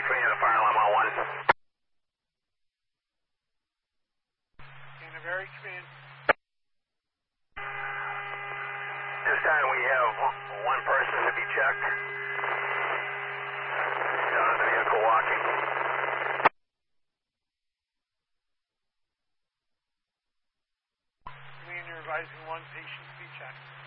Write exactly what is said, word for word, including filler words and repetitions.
Commander, fire alarm on one. Canterbury, command. This time we have one person to be checked. Down in the vehicle walking. Commander advising one patient to be checked.